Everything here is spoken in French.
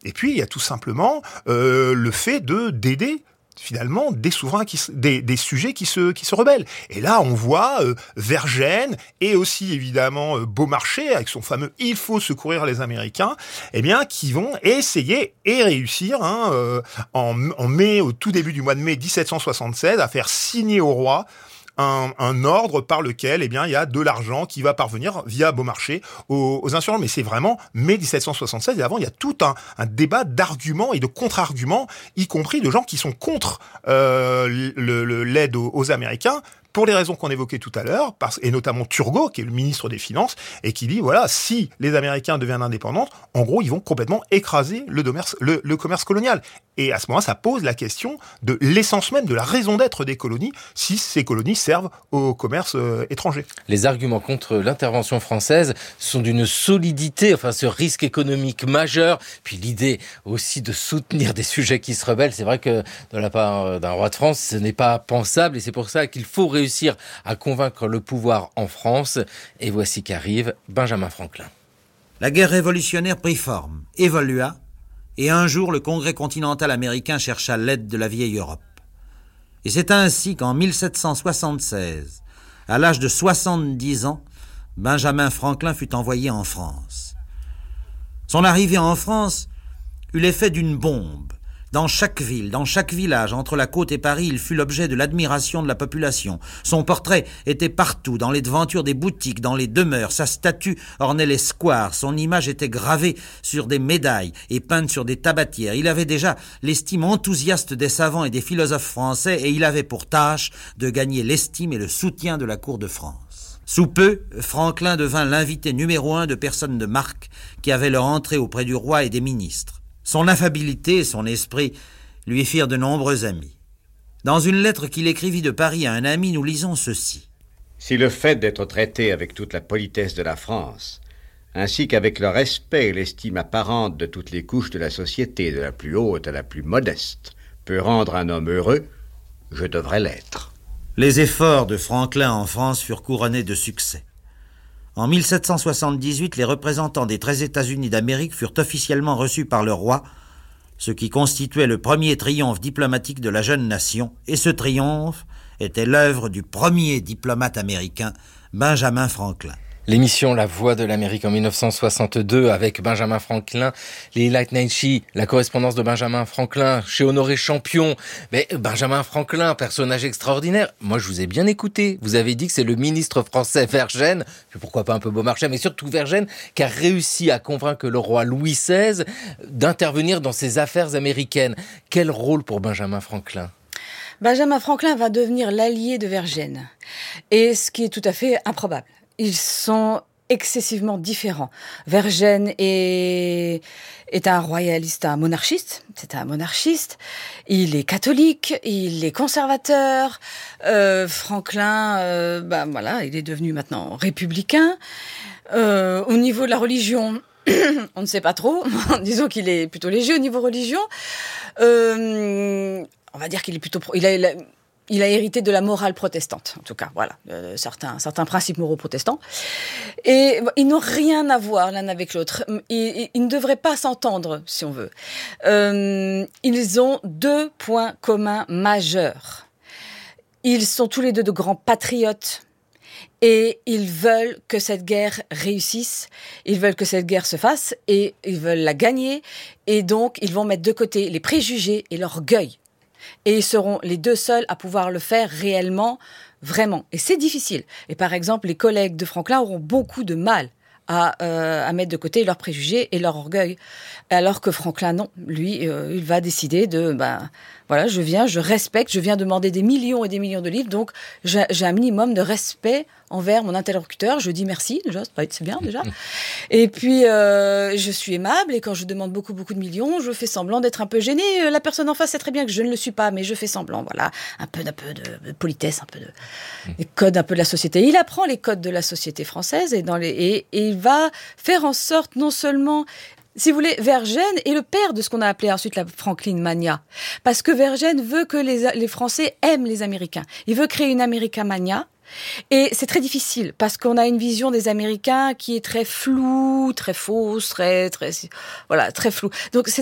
Et puis, il y a tout simplement le fait d'aider finalement des souverains des sujets qui se rebellent. Et là, on voit Vergennes et aussi évidemment Beaumarchais avec son fameux "il faut secourir les Américains", qui vont essayer et réussir en mai, au tout début du mois de mai 1776, à faire signer au roi un ordre par lequel il y a de l'argent qui va parvenir via Beaumarchais aux insurgents. Mais c'est vraiment mai 1776, et avant il y a tout un débat d'arguments et de contre-arguments, y compris de gens qui sont contre l'aide aux Américains, pour les raisons qu'on évoquait tout à l'heure, et notamment Turgot, qui est le ministre des Finances, et qui dit, voilà, si les Américains deviennent indépendants, en gros, ils vont complètement écraser le commerce colonial. Et à ce moment-là, ça pose la question de l'essence même, de la raison d'être des colonies, si ces colonies servent au commerce étranger. Les arguments contre l'intervention française sont d'une solidité, ce risque économique majeur, puis l'idée aussi de soutenir des sujets qui se rebellent. C'est vrai que de la part d'un roi de France, ce n'est pas pensable, et c'est pour ça qu'il faut réussir à convaincre le pouvoir en France. Et voici qu'arrive Benjamin Franklin. La guerre révolutionnaire prit forme, évolua, et un jour le Congrès continental américain chercha l'aide de la vieille Europe. Et c'est ainsi qu'en 1776, à l'âge de 70 ans, Benjamin Franklin fut envoyé en France. Son arrivée en France eut l'effet d'une bombe. Dans chaque ville, dans chaque village, entre la côte et Paris, il fut l'objet de l'admiration de la population. Son portrait était partout, dans les devantures des boutiques, dans les demeures. Sa statue ornait les squares. Son image était gravée sur des médailles et peinte sur des tabatières. Il avait déjà l'estime enthousiaste des savants et des philosophes français, et il avait pour tâche de gagner l'estime et le soutien de la cour de France. Sous peu, Franklin devint l'invité numéro 1 de personnes de marque qui avaient leur entrée auprès du roi et des ministres. Son affabilité et son esprit lui firent de nombreux amis. Dans une lettre qu'il écrivit de Paris à un ami, nous lisons ceci. « Si le fait d'être traité avec toute la politesse de la France, ainsi qu'avec le respect et l'estime apparente de toutes les couches de la société, de la plus haute à la plus modeste, peut rendre un homme heureux, je devrais l'être. » Les efforts de Franklin en France furent couronnés de succès. En 1778, les représentants des 13 États-Unis d'Amérique furent officiellement reçus par le roi, ce qui constituait le premier triomphe diplomatique de la jeune nation, et ce triomphe était l'œuvre du premier diplomate américain, Benjamin Franklin. L'émission La Voix de l'Amérique en 1962 avec Benjamin Franklin, les Lightning She, la correspondance de Benjamin Franklin chez Honoré Champion. Mais Benjamin Franklin, personnage extraordinaire. Moi, je vous ai bien écouté. Vous avez dit que c'est le ministre français Vergennes, puis pourquoi pas un peu Beaumarchais, mais surtout Vergennes, qui a réussi à convaincre le roi Louis XVI d'intervenir dans ses affaires américaines. Quel rôle pour Benjamin Franklin ? Benjamin Franklin va devenir l'allié de Vergennes. Et ce qui est tout à fait improbable. Ils sont excessivement différents. Vergennes est un royaliste, un monarchiste. C'est un monarchiste. Il est catholique, il est conservateur. Franklin, il est devenu maintenant républicain. Au niveau de la religion, on ne sait pas trop. Disons qu'il est plutôt léger au niveau religion. On va dire qu'il est plutôt... Il a hérité de la morale protestante, en tout cas, voilà, certains principes moraux protestants. Et ils n'ont rien à voir l'un avec l'autre. Ils ne devraient pas s'entendre, si on veut. Ils ont 2 points communs majeurs. Ils sont tous les deux de grands patriotes. Et ils veulent que cette guerre réussisse, ils veulent que cette guerre se fasse, et ils veulent la gagner. Et donc, ils vont mettre de côté les préjugés et l'orgueil. Et ils seront les 2 seuls à pouvoir le faire réellement, vraiment. Et c'est difficile. Et par exemple, les collègues de Franklin auront beaucoup de mal à mettre de côté leurs préjugés et leur orgueil. Alors que Franklin, non. Lui, il va décider de... je viens demander des millions et des millions de livres, donc j'ai un minimum de respect envers mon interlocuteur. Je dis merci, déjà, c'est bien, déjà. Et puis, je suis aimable, et quand je demande beaucoup, beaucoup de millions, je fais semblant d'être un peu gênée. La personne en face sait très bien que je ne le suis pas, mais je fais semblant, voilà. Un peu de politesse, un peu des codes un peu de la société. Il apprend les codes de la société française, et il va faire en sorte, non seulement... Si vous voulez, Vergennes est le père de ce qu'on a appelé ensuite la Franklin Mania. Parce que Vergennes veut que les Français aiment les Américains. Il veut créer une Americamania. Et c'est très difficile parce qu'on a une vision des Américains qui est très floue, très fausse, très floue. Donc c'est